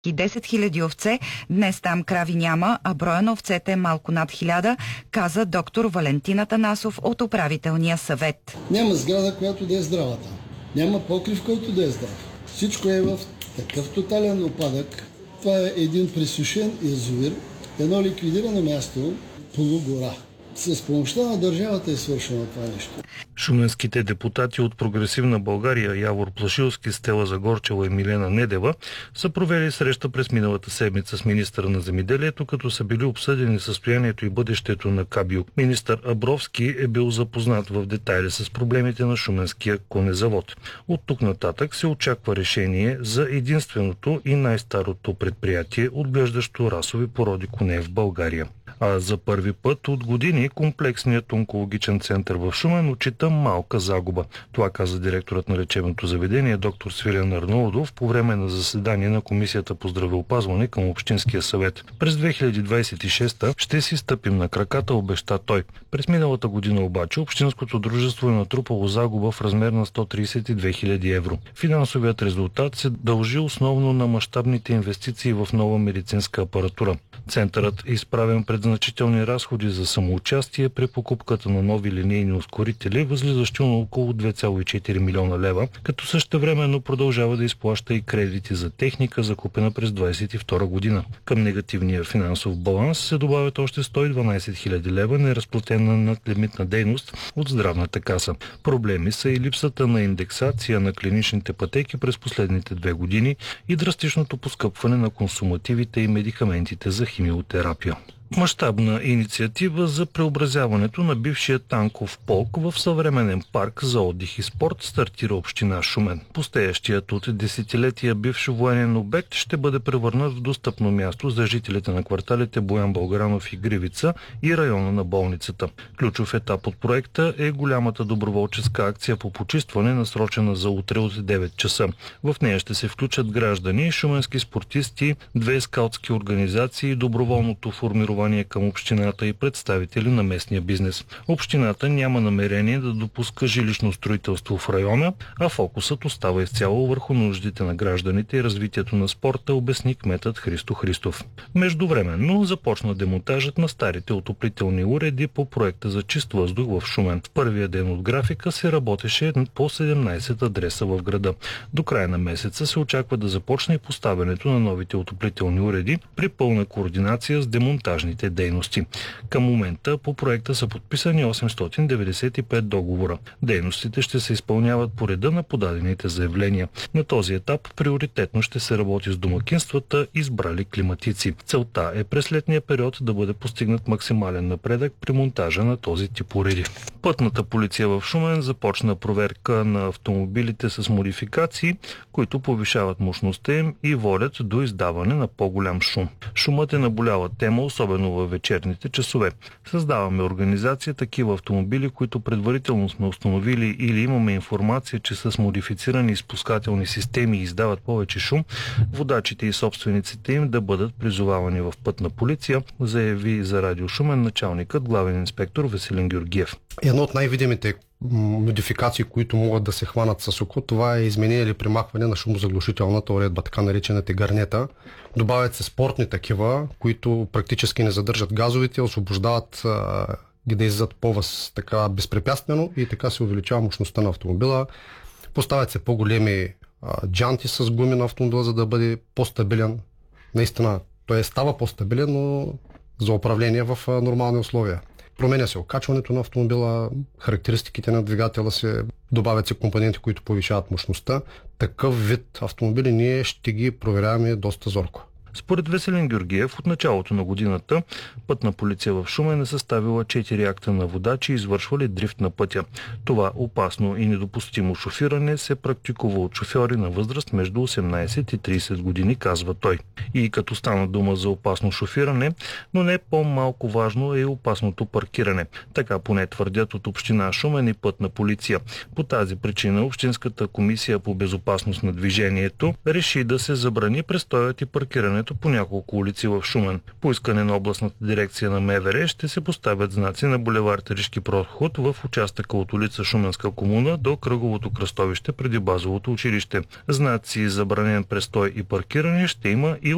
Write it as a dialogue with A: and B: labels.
A: и 10 000 овце. Днес там крави няма, а броя на овцете е малко над 1000, каза доктор Валентин Атанасов от управителния съвет.
B: Няма сграда, която да е здрава там. Няма покрив, който да е здрав. Всичко е в такъв тотален опадък. Това е един пресушен язовир, едно ликвидирано място, полугора. С помощта на държавата е свършено това нещо.
C: Шуменските депутати от Прогресивна България Явор Плашилски, Стела Загорчева и Милена Недева са провели среща през миналата седмица с министъра на земеделието, като са били обсъдени състоянието и бъдещето на КАБИО. Министър Абровски е бил запознат в детайли с проблемите на Шуменския конезавод. От тук нататък се очаква решение за единственото и най-старото предприятие, отглеждащо расови породи коне в България. А за първи път от години комплексният онкологичен център в Шумен отчита малка загуба. Това каза директорът на лечебното заведение доктор Свилен Арнаудов по време на заседание на Комисията по здравеопазване към Общинския съвет. През 2026 ще си стъпим на краката, обеща той. През миналата година обаче Общинското дружество е натрупало загуба в размер на 132 000 евро. Финансовият резултат се дължи основно на мащабните инвестиции в нова медицинска апаратура. Центърът е изправен пред значителни разходи за самоучастие при покупката на нови линейни ускорители, възлизащи на около 2,4 милиона лева, като същевременно продължава да изплаща и кредити за техника, закупена през 2022 година. Към негативния финансов баланс се добавят още 112 000 лева неразплатена надлимитна дейност от здравната каса. Проблеми са и липсата на индексация на клиничните пътеки през последните 2 години и драстичното поскъпване на консумативите и медикаментите за химиотерапия. Мащабна инициатива за преобразяването на бившия танков полк в съвременен парк за отдих и спорт стартира община Шумен. Пустеещият от десетилетия бивш военен обект ще бъде превърнат в достъпно място за жителите на кварталите Боян Българанов и Гривица и района на болницата. Ключов етап от проекта е голямата доброволческа акция по почистване, насрочена за утре от 9 часа. В нея ще се включат граждани, шуменски спортисти, 2 скаутски организации, доброволното формирование към общината и представители на местния бизнес. Общината няма намерение да допуска жилищно строителство в района, а фокусът остава изцяло върху нуждите на гражданите и развитието на спорта, обясни кметът Христо Христов. Междувременно започна демонтажът на старите отоплителни уреди по проекта за чист въздух в Шумен. В първия ден от графика се работеше по 17 адреса в града. До края на месеца се очаква да започне и поставянето на новите отоплителни уреди при пълна координация с демонтажни дейности. Към момента по проекта са подписани 895 договора. Дейностите ще се изпълняват по реда на подадените заявления. На този етап приоритетно ще се работи с домакинствата, избрали климатици. Целта е през летния период да бъде постигнат максимален напредък при монтажа на този тип уреди. Пътната полиция в Шумен започна проверка на автомобилите с модификации, които повишават мощността им и водят до издаване на по-голям шум. Шумът е наболяла тема, особено във вечерните часове. Създаваме организация такива автомобили, които предварително сме установили или имаме информация, че с модифицирани изпускателни системи издават повече шум, водачите и собствениците им да бъдат призовавани в Пътна полиция, заяви за Радио Шумен началникът главен инспектор Веселин Георгиев.
D: Едно от най-видимите модификации, които могат да се хванат с око, това е изменение или примахване на шумозаглушителната уредба, така наречената гарнета. Добавят се спортни такива, които практически не задържат газовите, освобождават ги да излизат така безпрепятствено и така се увеличава мощността на автомобила. Поставят се по-големи джанти с гуми на автомобила, за да бъде по-стабилен. Наистина, той става по-стабилен, но за управление в нормални условия. Променя се окачването на автомобила, характеристиките на двигателя се, добавят се компоненти, които повишават мощността. Такъв вид автомобили ние ще ги проверяваме доста зорко.
C: Според Веселин Георгиев, от началото на годината Пътна полиция в Шумен е съставила 4 акта на водачи, извършвали дрифт на пътя. Това опасно и недопустимо шофиране се практикува от шофьори на възраст между 18 и 30 години, казва той. И като стана дума за опасно шофиране, но не по-малко важно е опасното паркиране. Така поне твърдят от община Шумен и Пътна полиция. По тази причина Общинската комисия по безопасност на движението реши да се забрани престоят и паркиране по няколко улици в Шумен. По искане на областната дирекция на МВР ще се поставят знаци на булевард Ришки проход в участъка от улица Шуменска комуна до кръговото кръстовище преди базовото училище. Знаци забранен престой и паркиране ще има и